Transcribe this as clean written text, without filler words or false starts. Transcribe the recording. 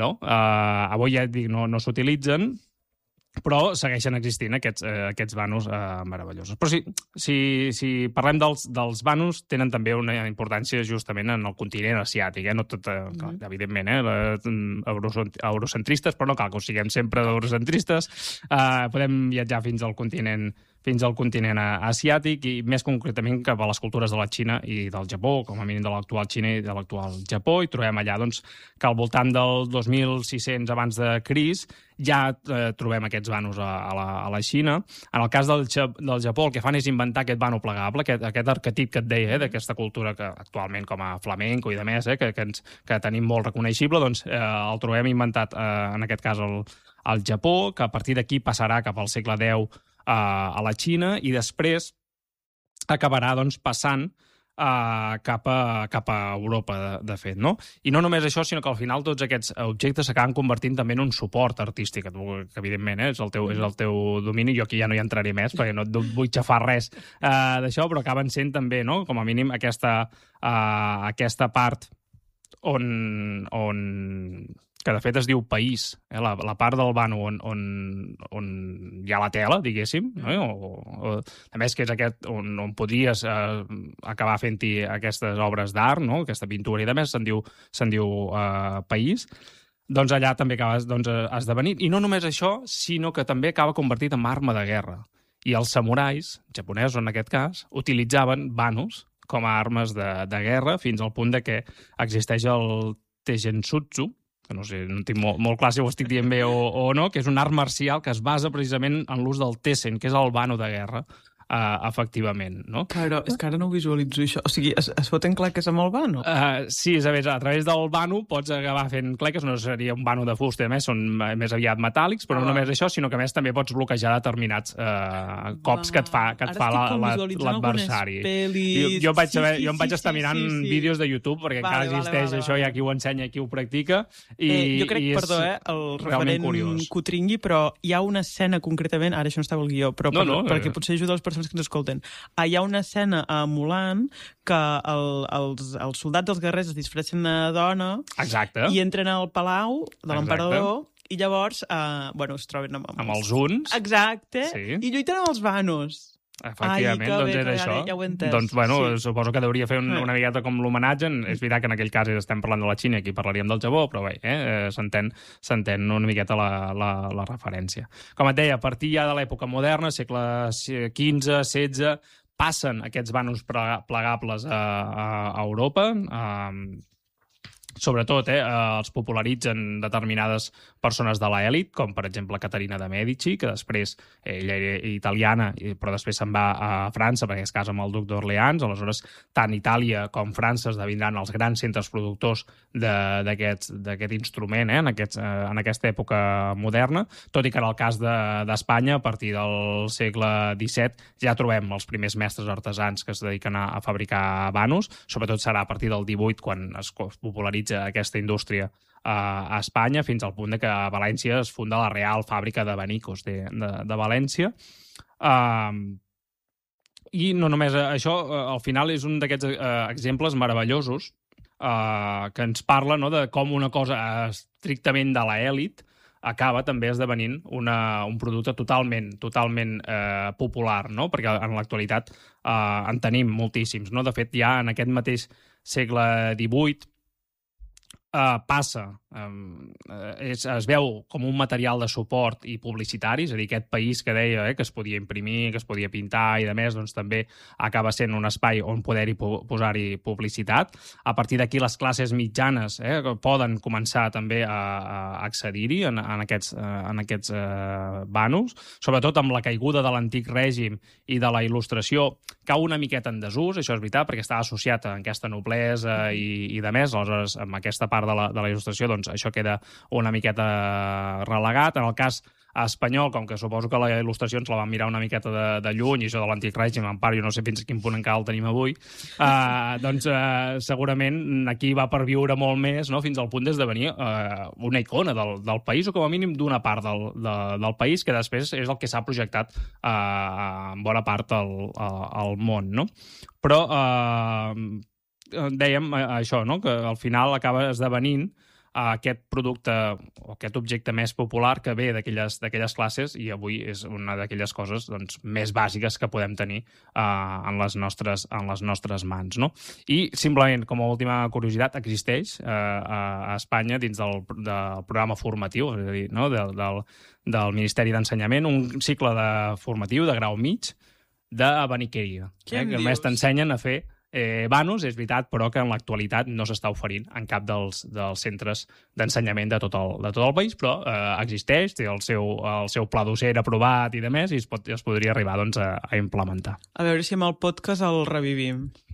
no? Avui ja et dic, no s'utilitzen, però segueixen existint aquests vanos meravellosos. Però si parlem dels vanos, tenen també una importància justament en el continent asiàtic, no tot, evidentment, eurocentristes, però no cal que ho siguem sempre eurocentristes. Podem viatjar fins al continent asiàtic i més concretament cap a les cultures de la Xina i del Japó, com a mínim de l'actual Xina i de l'actual Japó, i trobem allà doncs, que al voltant del 2600 abans de Crist ja trobem aquests vanos a la Xina. En el cas del Japó el que fan és inventar aquest vano plegable, aquest arquetip que et deia, d'aquesta cultura que actualment com a flamenco i de més, que tenim molt reconeixible, doncs el trobem inventat en aquest cas al Japó, que a partir d'aquí passarà cap al segle X a la Xina i després acabarà doncs, passant cap a Europa, de fet, no? I no només això, sinó que al final tots aquests objectes s'acaben convertint també en un suport artístic, que evidentment és el teu domini. Jo aquí ja no hi entraré més perquè no et vull xafar res d'això, però acaben sent també, no? Com a mínim, aquesta part on que de fet es diu país, la part del vano on hi ha la tela, diguéssim, no? A més que és aquest on podries acabar fent-hi aquestes obres d'art, no? Aquesta pintura i de més, se'n diu país, doncs allà també acabes esdevenint. I no només això, sinó que també acaba convertit en arma de guerra. I els samurais, japonesos en aquest cas, utilitzaven vanos com a armes de guerra fins al punt de que existeix el Tegenshutsu, que no sé, no tinc molt clar si ho estic dient bé o no, que és un art marcial que es basa precisament en l'ús del Tessen, que és el vano de guerra, efectivament, no? Però és que ara no ho visualitzo, això. O sigui, es foten claques amb el vano? Sí, és a dir, a través del vano pots acabar fent claques, no seria un vano de fusta, a més són més aviat metàl·lics, però no només això, sinó que a més també pots bloquejar determinats cops que et fa l'adversari. Jo em vaig estar mirant vídeos de YouTube, perquè encara existeix això, hi ha qui ho ensenya, qui ho practica, jo crec, perdó, el referent que ho tringui, però hi ha una escena concretament, ara això no estava al guió, però perquè potser ajuda les persones que ens escolten. Hi ha una escena a Mulan que els soldats dels guerrers es disfressen de dona. Exacte. I entren al palau de l'emperador i llavors es troben amb els huns. Exacte. Sí. I lluiten amb els vanos. Efectivament, doncs era això. Ja ho he entès. Doncs, suposo que deuria fer una miqueta com l'homenatge. És veritat que en aquell cas estem parlant de la Xina, aquí parlaríem del Japó, però bé, s'entén una miqueta la referència. Com et deia, a partir ja de l'època moderna, segle XV, XVI, passen aquests vanos plegables a Europa, sobretot els popularitzen determinades persones de l'elit, com per exemple Caterina de Medici, que després, ella era italiana, però després se'n va a França perquè es casa amb el duc d'Orleans. Aleshores, tant Itàlia com França esdevindran els grans centres productors d'aquest instrument en aquesta època moderna, tot i que en el cas d'Espanya, a partir del segle XVII, ja trobem els primers mestres artesans que es dediquen a fabricar vanos. Sobretot serà a partir del XVIII quan es popularitza aquesta indústria a Espanya, fins al punt que a València es funda la Real Fàbrica de Vanicos de València. I no només això, al final és un d'aquests exemples meravellosos que ens parla de com una cosa estrictament de l'elit acaba també esdevenint un producte totalment popular, no? Perquè en l'actualitat en tenim moltíssims, no? De fet, ja en aquest mateix segle XVIII passa, es veu com un material de suport i publicitari, és a dir, aquest país que deia que es podia imprimir, que es podia pintar i de més, doncs també acaba sent un espai on poder-hi posar-hi publicitat. A partir d'aquí les classes mitjanes poden començar també a accedir-hi en aquests vanos, sobretot amb la caiguda de l'antic règim i de la il·lustració, cau una miqueta en desús, això és veritat, perquè està associat a aquesta noblesa i de més, aleshores amb aquesta part de la il·lustració, doncs això queda una miqueta relegat. En el cas espanyol, com que suposo que la il·lustració ens la vam mirar una miqueta de lluny, i això de l'antic règim, en part, jo no sé fins a quin punt encara el tenim avui, doncs segurament aquí va perviure molt més, no? Fins al punt d'esdevenir una icona del país, o com a mínim d'una part del país, que després és el que s'ha projectat en bona part al món, no? Però dèiem això, no? Que al final acaba esdevenint aquest producte o aquest objecte més popular que ve d'aquelles classes i avui és una d'aquelles coses doncs, més bàsiques que podem tenir en les nostres mans. No? I simplement, com a última curiositat, existeix a Espanya dins del programa formatiu, és a dir, no? del Ministeri d'Ensenyament, un cicle formatiu de grau mig d'abaniqueria, que només t'ensenyen a fer vanos, és veritat, però que en l'actualitat no s'està oferint en cap dels centres d'ensenyament de tot el país, però existeix, té el seu pla docent aprovat i de més, i es podria arribar doncs, a implementar. A veure si amb el podcast el revivim.